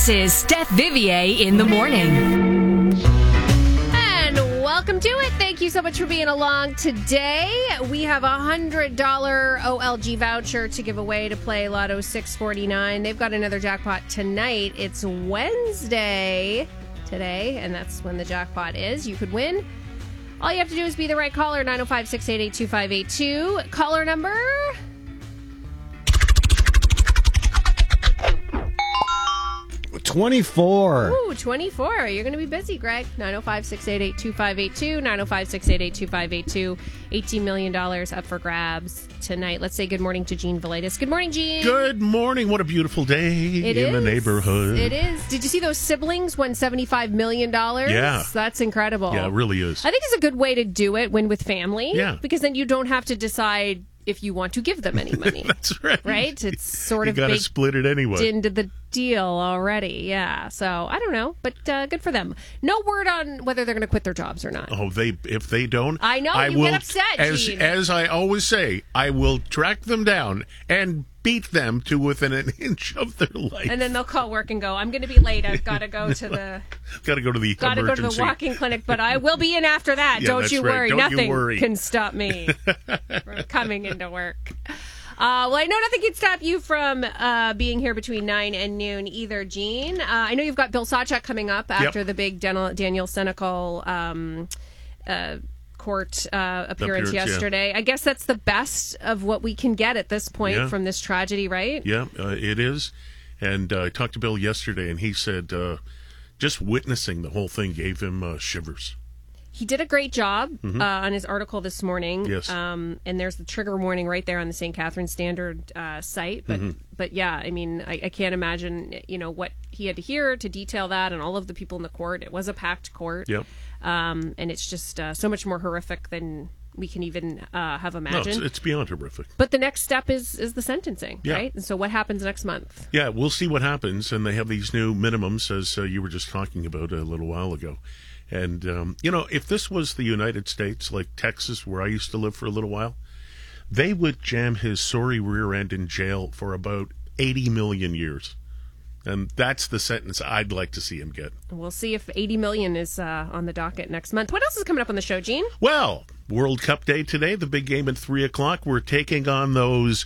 is Steph Vivier in the morning. And welcome to it. Thank you so much for being along today. We have a $100 OLG voucher to give away to play Lotto 649. They've got another jackpot tonight. It's Wednesday today, and that's when the jackpot is. You could win. All you have to do is be the right caller, 905-688-2582. Caller number... 24. Ooh, 24. You're going to be busy, Greg. 905-688-2582. 905-688-2582. $18 million up for grabs tonight. Let's say good morning to Gene Velitis. Good morning, Gene. Good morning. What a beautiful day the neighborhood. It is. Did you see those siblings won $75 million? Yeah. That's incredible. Yeah, it really is. I think it's a good way to do it, win with family. Yeah. Because then you don't have to decide if you want to give them any money. That's right. Right? It's sort of you got to baked split it anyway. into the deal already. Yeah. So I don't know, but good for them. No word on whether they're going to quit their jobs or not. Oh, if they don't, I know, you get upset, Gene. As I always say, I will track them down and beat them to within an inch of their life. And then they'll call work and go, I'm going to be late. I've got to go to the walk-in clinic, but I will be in after that. Yeah, Don't you worry. Nothing can stop me from coming into work. Well, I know nothing can stop you from being here between 9 and noon either, Gene. I know you've got Bill Sawchuk coming up after the big Daniel Senecal court appearance yesterday. Yeah. I guess that's the best of what we can get at this point from this tragedy, right? Yeah, it is. And I talked to Bill yesterday, and he said just witnessing the whole thing gave him shivers. He did a great job on his article this morning. Yes. And there's the trigger warning right there on the St. Catharines Standard site. But yeah, I mean, I can't imagine, what he had to hear to detail that and all of the people in the court. It was a packed court. Yep. And it's just so much more horrific than we can even have imagined. No, it's beyond horrific. But the next step is the sentencing, right? And so what happens next month? Yeah, we'll see what happens. And they have these new minimums, as you were just talking about a little while ago. And, if this was the United States, like Texas, where I used to live for a little while, they would jam his sorry rear end in jail for about 80 million years. And that's the sentence I'd like to see him get. We'll see if 80 million is on the docket next month. What else is coming up on the show, Gene? Well, World Cup Day today, the big game at 3 o'clock. We're taking on those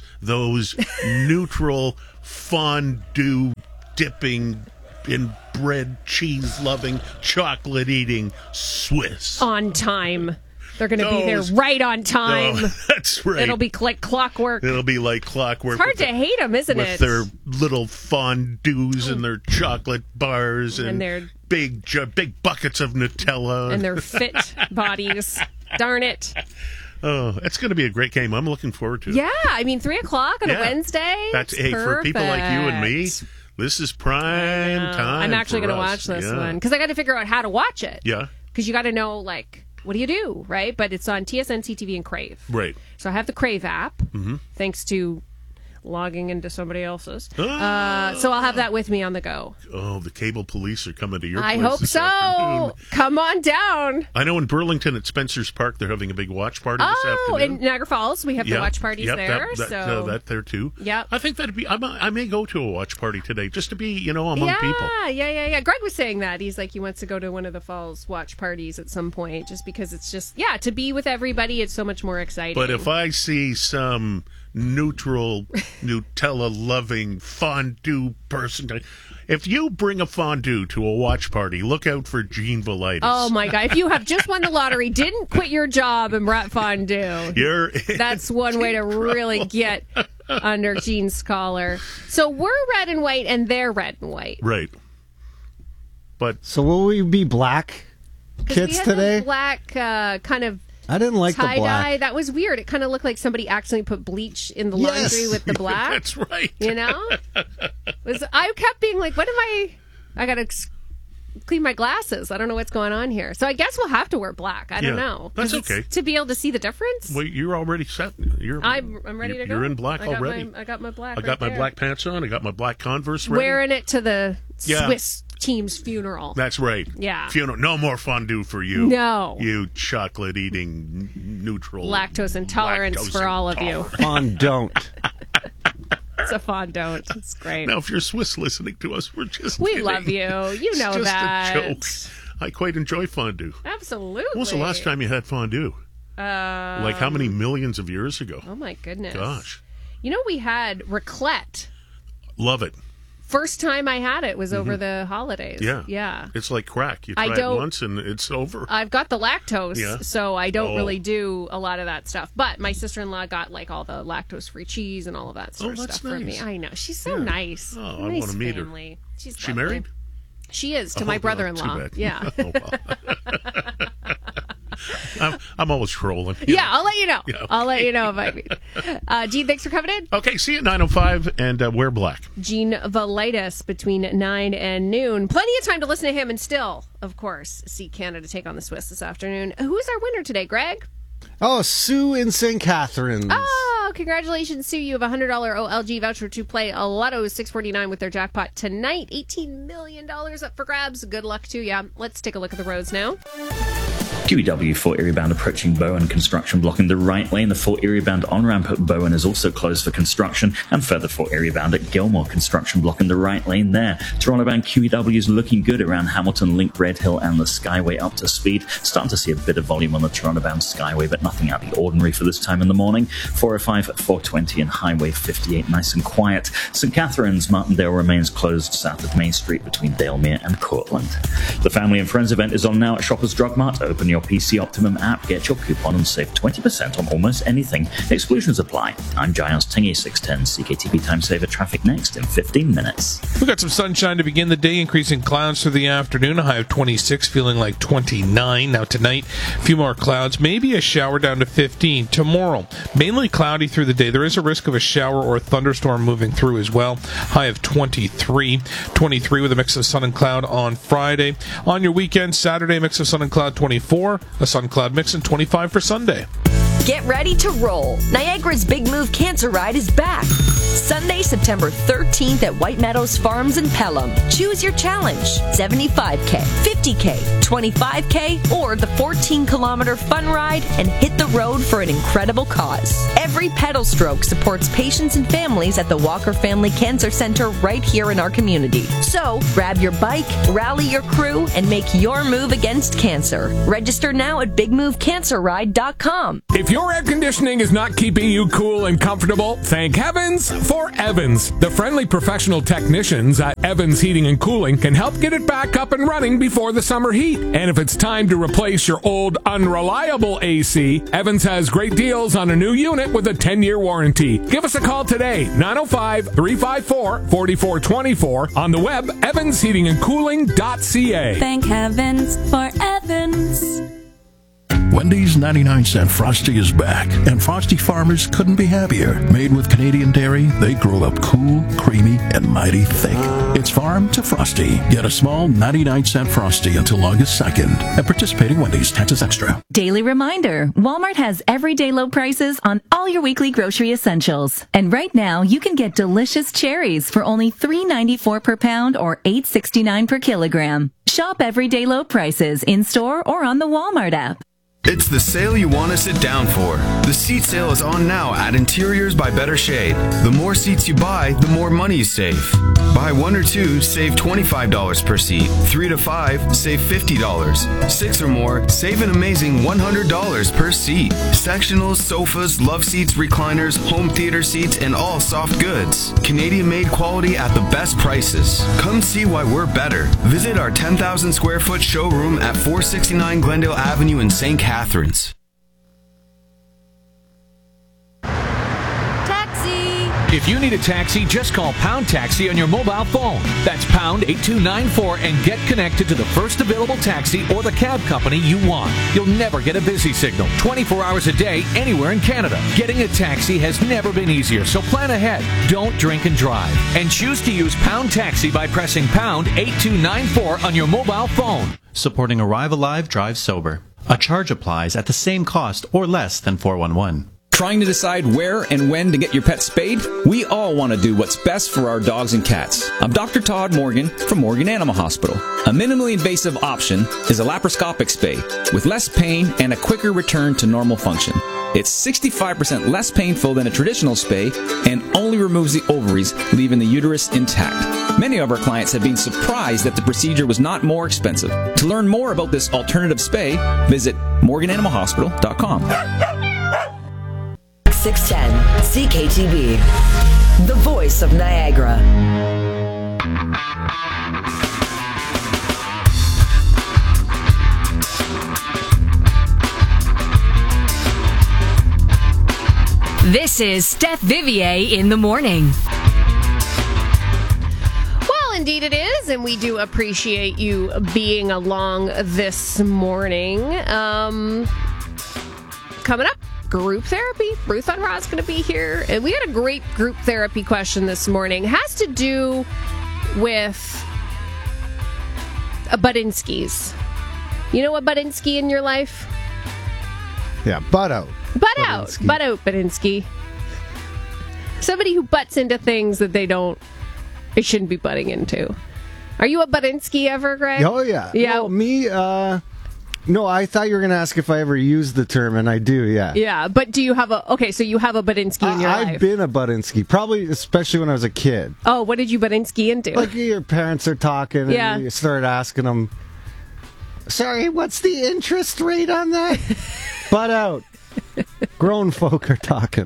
neutral, fondue dipping in bread, cheese-loving, chocolate-eating Swiss. On time. They're going to be there right on time. Oh, that's right. It'll be like clockwork. It'll be like clockwork. It's hard to hate them, isn't it? With their little fondues and their chocolate bars and their big buckets of Nutella. And their fit bodies. Darn it. Oh, it's going to be a great game. I'm looking forward to it. Yeah, I mean, 3 o'clock on a Wednesday. That's for people like you and me. This is prime time. I'm actually going to watch this one because I got to figure out how to watch it. Yeah. Because you got to know, what do you do, right? But it's on TSN, CTV, and Crave. Right. So I have the Crave app, thanks to logging into somebody else's. So I'll have that with me on the go. Oh, the cable police are coming to your place. I hope this so. afternoon. Come on down. I know in Burlington at Spencer's Park, they're having a big watch party this afternoon. Oh, in Niagara Falls, we have the watch parties there. That there too. Yep. I think that'd be. I may go to a watch party today just to be, among people. Yeah. Greg was saying that he wants to go to one of the Falls watch parties at some point, just because it's just to be with everybody. It's so much more exciting. But if I see some neutral, Nutella-loving fondue person, if you bring a fondue to a watch party, look out for Gene Velitis. Oh my God! If you have just won the lottery, didn't quit your job and brought fondue, that's one way to really get under Gene's collar. So we're red and white, and they're red and white, right? But so will we be black kids today? Black kind of. I didn't like the black. Tie-dye. That was weird. It kind of looked like somebody accidentally put bleach in the laundry with the black. That's right. I kept being like, what am I got to clean my glasses. I don't know what's going on here. So I guess we'll have to wear black. I don't know. That's okay. To be able to see the difference. Well, you're already set. I'm ready to go. You're in black already. I got my black. I got my black pants on. I got my black Converse ready. Wearing it to the Swiss team's funeral. That's right. Yeah. Funeral. No more fondue for you. No. You chocolate-eating, neutral. Lactose intolerance for all of you. Fondant. It's a fondant. It's great. Now, if you're Swiss listening to us, we're just We kidding. love you. You know it's just that. a joke. I quite enjoy fondue. Absolutely. When was the last time you had fondue? Like how many millions of years ago? Oh, my goodness. Gosh. You know, we had raclette. Love it. First time I had it was over the holidays. Yeah. It's like crack. You try it once and it's over. I've got the lactose, so I don't Oh. really do a lot of that stuff. But my sister-in-law got like all the lactose-free cheese and all of that sort of that's stuff for me. nice. I know. She's so nice. Oh, Nice I want to meet family. her. She's She lovely. married? She is, to Oh, my no, brother-in-law. too bad. Yeah. Oh, wow. I'm always trolling. Yeah, I'll let you know. Yeah, okay. I'll let you know if I meet. Gene, thanks for coming in. Okay, see you at 9:05 and wear black. Gene Valitis between 9 and noon. Plenty of time to listen to him and still, of course, see Canada take on the Swiss this afternoon. Who's our winner today, Greg? Oh, Sue in St. Catharines. Oh, congratulations, Sue. You have a $100 OLG voucher to play Lotto 649 with their jackpot tonight. $18 million up for grabs. Good luck to you. Let's take a look at the roads now. QEW Fort Erie bound approaching Bowen, construction blocking the right lane. The Fort Erie bound on-ramp at Bowen is also closed for construction, and further Fort Erie bound at Gilmore, construction blocking the right lane there. Toronto bound QEW is looking good around Hamilton, Link, Red Hill and the Skyway up to speed. Starting to see a bit of volume on the Toronto bound Skyway, but nothing out of the ordinary for this time in the morning. 405, 420 and Highway 58 nice and quiet. St. Catharines, Martindale remains closed south of Main Street between Dalemere and Cortland. The Family and Friends event is on now at Shoppers Drug Mart. Open your PC Optimum app, get your coupon and save 20% on almost anything. Exclusions apply. I'm Giles Tingy, 610 CKTV Time Saver. Traffic next in 15 minutes. We've got some sunshine to begin the day, increasing clouds through the afternoon. A high of 26, feeling like 29. Now tonight, a few more clouds, maybe a shower down to 15. Tomorrow, mainly cloudy through the day. There is a risk of a shower or a thunderstorm moving through as well. High of 23. 23 with a mix of sun and cloud on Friday. On your weekend, Saturday, mix of sun and cloud, 24. A sun cloud mix and 25 for Sunday. Get ready to roll. Niagara's Big Move Cancer Ride is back. Sunday, September 13th at White Meadows Farms in Pelham. Choose your challenge. 75K, 50K, 25K, or the 14-kilometer fun ride and hit the road for an incredible cause. Every pedal stroke supports patients and families at the Walker Family Cancer Center right here in our community. So, grab your bike, rally your crew, and make your move against cancer. Register now at bigmovecancerride.com. If your air conditioning is not keeping you cool and comfortable, thank heavens for Evans. The friendly professional technicians at Evans Heating and Cooling can help get it back up and running before the summer heat. And if it's time to replace your old unreliable AC, Evans has great deals on a new unit with a 10-year warranty. Give us a call today, 905-354-4424, on the web, evansheatingandcooling.ca. Thank heavens for Evans. Wendy's 99-cent Frosty is back, and Frosty farmers couldn't be happier. Made with Canadian dairy, they grow up cool, creamy, and mighty thick. It's farm to Frosty. Get a small 99-cent Frosty until August 2nd at participating Wendy's, taxes extra. Daily reminder, Walmart has everyday low prices on all your weekly grocery essentials. And right now, you can get delicious cherries for only $3.94 per pound or $8.69 per kilogram. Shop everyday low prices in-store or on the Walmart app. It's the sale you want to sit down for. The seat sale is on now at Interiors by Better Shade. The more seats you buy, the more money you save. Buy 1 or 2, save $25 per seat. 3 to 5, save $50. 6 or more, save an amazing $100 per seat. Sectionals, sofas, love seats, recliners, home theater seats, and all soft goods. Canadian-made quality at the best prices. Come see why we're better. Visit our 10,000 square foot showroom at 469 Glendale Avenue in St. Catharines. If you need a taxi, just call Pound Taxi on your mobile phone. That's pound 8294 and get connected to the first available taxi or the cab company you want. You'll never get a busy signal 24 hours a day anywhere in Canada. Getting a taxi has never been easier, so plan ahead. Don't drink and drive. And choose to use Pound Taxi by pressing pound 8294 on your mobile phone. Supporting Arrive Alive, Drive Sober. A charge applies at the same cost or less than 411. Trying to decide where and when to get your pet spayed? We all want to do what's best for our dogs and cats. I'm Dr. Todd Morgan from Morgan Animal Hospital. A minimally invasive option is a laparoscopic spay with less pain and a quicker return to normal function. It's 65% less painful than a traditional spay and only removes the ovaries, leaving the uterus intact. Many of our clients have been surprised that the procedure was not more expensive. To learn more about this alternative spay, visit morgananimalhospital.com. 610 CKTB, the voice of Niagara. This is Steph Vivier in the morning. Well, indeed it is, and we do appreciate you being along this morning. Coming up, group therapy. Ruth Unruh is going to be here. And we had a great group therapy question this morning. It has to do with Budinskis. You know a Budinsky in your life? Yeah, butt out. Butt out, Budinsky. Somebody who butts into things that they shouldn't be butting into. Are you a Budinsky ever, Greg? Oh, yeah. Yeah. No, me, no, I thought you were going to ask if I ever used the term, and I do, yeah. Yeah, but do you have so you have a Budinsky in your life? I've been a Budinsky, probably, especially when I was a kid. Oh, what did you Budinsky into? Like your parents are talking, Yeah. and you start asking them, sorry, what's the interest rate on that? Butt out. Grown folk are talking.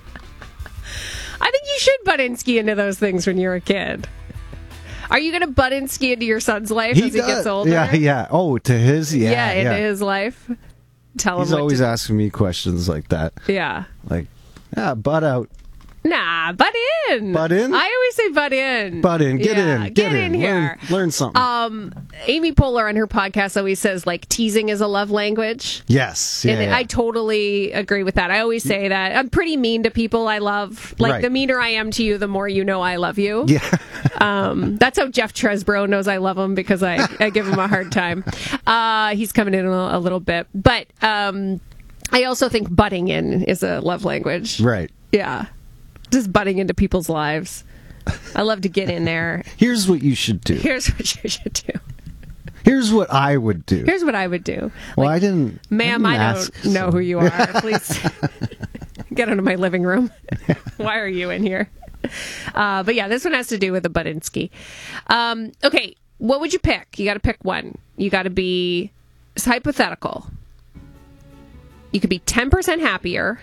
I think you should Budinsky into those things when you're a kid. Are you going to Budinsky into your son's life as he gets older? Yeah. Oh, to his? Yeah. Into his life? Tell him He's always asking me questions like that. Yeah. Like, butt out. Nah, butt in. Butt in? I always say butt in. Butt in. Get in. Get in here. Learn something. Amy Poehler on her podcast always says, like, teasing is a love language. Yes. Yeah, and I totally agree with that. I always say that. I'm pretty mean to people I love. Like, Right. the meaner I am to you, the more you know I love you. Yeah. That's how Jeff Tresbro knows I love him, because I give him a hard time. He's coming in a little bit. But I also think butting in is a love language. Right. Yeah. Just butting into people's lives. I love to get in there. Here's what you should do. Here's what you should do. Here's what I would do. Here's what I would do. Well, I didn't. Ma'am, I ask, don't know who you are. Please get out of my living room. Why are you in here? But yeah, this one has to do with a Budinsky. Okay, what would you pick? You got to pick one. You got to be, it's hypothetical. You could be 10% happier,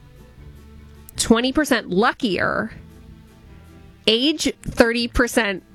20% luckier, age 30%